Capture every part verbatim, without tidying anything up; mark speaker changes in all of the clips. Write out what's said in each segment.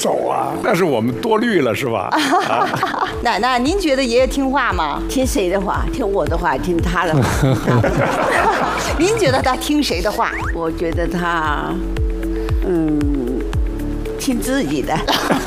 Speaker 1: 走啊，那是我们多虑了，是吧？啊、
Speaker 2: 奶奶，您觉得爷爷听话吗？
Speaker 3: 听谁的话？听我的话，听他的话。
Speaker 2: 您觉得他听谁的话？
Speaker 3: 我觉得他，嗯，听自己的。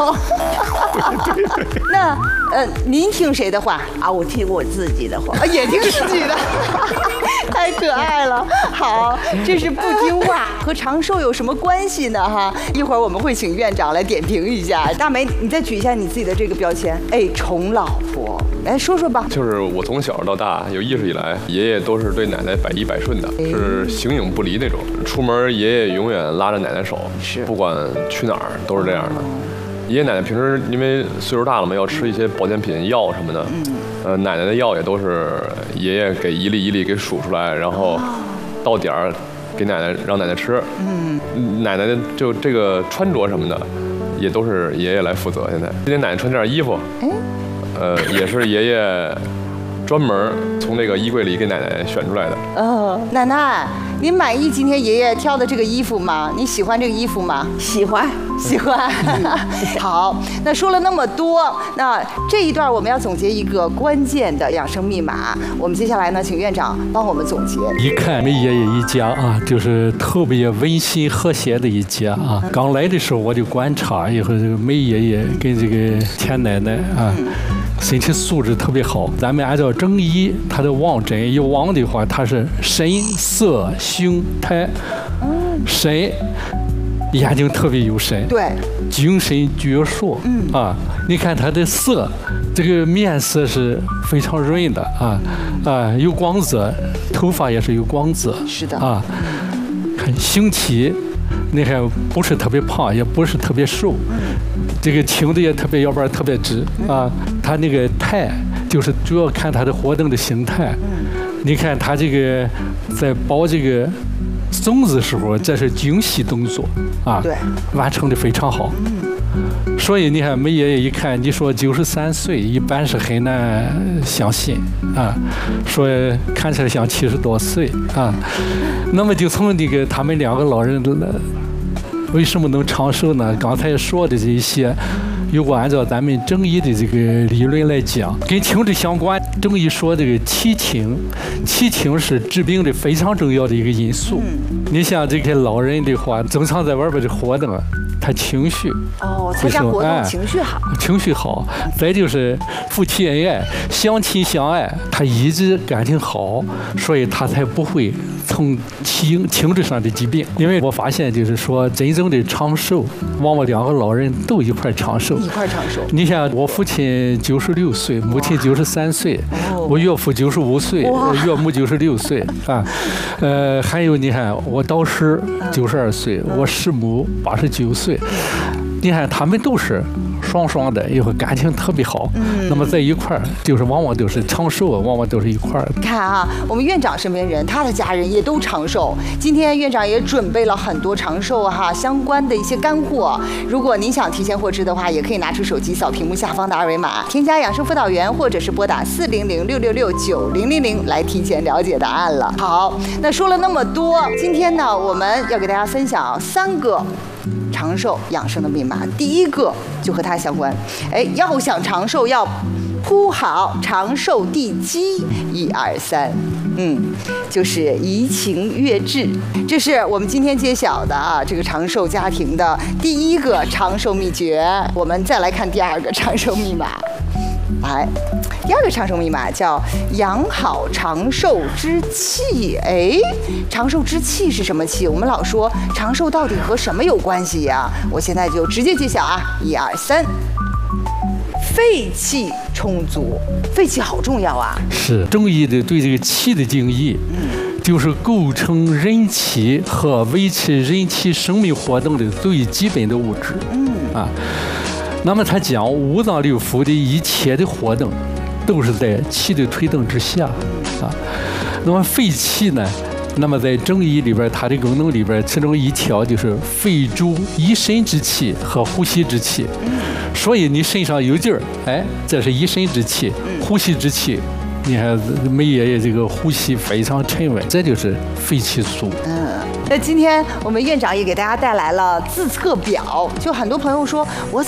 Speaker 2: 那呃，您听谁的话
Speaker 3: 啊？我听我自己的话，
Speaker 2: 啊、也听自己的，太可爱了。好，这是不听话和长寿有什么关系呢？哈，一会儿我们会请院长来点评一下。大梅，你再举一下你自己的这个标签，哎，宠老婆，来说说吧。
Speaker 4: 就是我从小到大有意识以来，爷爷都是对奶奶百依百顺的，是形影不离那种。出门爷爷永远拉着奶奶手，
Speaker 2: 是
Speaker 4: 不管去哪儿都是这样的。爷爷奶奶平时因为岁数大了嘛，要吃一些保健品、药什么的，嗯，呃，奶奶的药也都是爷爷给一粒一粒给数出来，然后到点儿给奶奶让奶奶吃。嗯，奶奶的就这个穿着什么的，也都是爷爷来负责。现在今天奶奶穿这件衣服，呃，也是爷爷专门从这个衣柜里给奶奶选出来的。
Speaker 2: 哦，奶奶，您满意今天爷爷挑的这个衣服吗？你喜欢这个衣服吗？
Speaker 3: 喜欢。
Speaker 2: 喜欢。好，那说了那么多，那这一段我们要总结一个关键的养生密码。我们接下来呢，请院长帮我们总结。
Speaker 5: 一看梅爷爷一家啊，就是特别温馨和谐的一家啊。刚来的时候我就观察，以后这个梅爷爷跟这个田奶奶啊，身体素质特别好。咱们按照中医，它的望诊有望的话，它是神色胸态，神。眼睛特别有神，
Speaker 2: 对，
Speaker 5: 精神矍铄，嗯啊，你看他的色，这个面色是非常润的啊啊，有光泽，头发也是有光泽，
Speaker 2: 是的
Speaker 5: 啊，看形体，你看不是特别胖，也不是特别瘦，这个挺的也特别，要不然特别直啊，他那个态就是主要看他的活动的形态，你看他这个在包这个粽子的时候，这是精细动作啊，
Speaker 2: 对，
Speaker 5: 完成的非常好。嗯，所以你看梅爷爷一看，你说九十三岁，一般是很难相信啊，说看起来像七十多岁啊。那么就从这个他们两个老人为什么能长寿呢？刚才说的这一些。如果按照咱们中医的这个理论来讲，跟情志相关。中医说这个七情，七情是治病的非常重要的一个因素。嗯、你像这个老人的话，经常在外边的活动，他情绪
Speaker 2: 哦，参加活动情绪好，
Speaker 5: 情绪好。再就是夫妻恩爱，相亲相爱，他一直感情好，所以他才不会从情情志上的疾病。因为我发现就是说，真正的长寿，往往两个老人都一块长寿。
Speaker 2: 一块长寿。
Speaker 5: 你像我父亲九十六岁，母亲九十三岁，我岳父九十五岁，岳母九十六岁啊。呃，还有你看我导师九十二岁，我师母八十九岁。你看他们都是双双的，以后感情特别好。嗯，那么在一块儿，就是往往都是长寿，往往都是一块儿。
Speaker 2: 你看啊，我们院长身边人，他的家人也都长寿。今天院长也准备了很多长寿哈相关的一些干货。如果您想提前获知的话，也可以拿出手机扫屏幕下方的二维码，添加养生辅导员，或者是拨打四零零六六六九零零零来提前了解答案了。好，那说了那么多，今天呢，我们要给大家分享三个长寿养生的密码。第一个就和它相关，哎，要想长寿，要铺好长寿地基，一二三，嗯，就是怡情悦志，这是我们今天揭晓的啊，这个长寿家庭的第一个长寿秘诀。我们再来看第二个长寿密码，来，第二个长寿密码叫养好长寿之气。哎，长寿之气是什么气？我们老说长寿到底和什么有关系呀？我现在就直接揭晓啊，一二三，肺气充足。肺气好重要啊！
Speaker 5: 是中医的对这个气的定义，嗯，就是构成人体和维持人体生命活动的最基本的物质。嗯啊，那么他讲五脏六腑的一切的活动，都是在气的推动之下啊。那么肺气呢？那么在中医里边，它的功能里边，其中一条就是肺主一身之气和呼吸之气。所以你身上有劲儿，哎，这是一身之气；呼吸之气，你看梅爷爷这个呼吸非常沉稳，这就是肺气足。
Speaker 2: 嗯，那今天我们院长也给大家带来了自测表，就很多朋友说我。